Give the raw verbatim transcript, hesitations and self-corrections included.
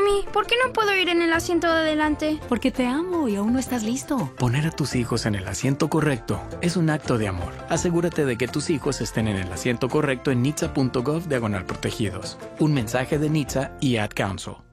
Mami, ¿por qué no puedo ir en el asiento de adelante? Porque te amo y aún no estás listo. Poner a tus hijos en el asiento correcto es un acto de amor. Asegúrate de que tus hijos estén en el asiento correcto en nitsa punto gov diagonal protegidos. Un mensaje de N H T S A y Ad Council.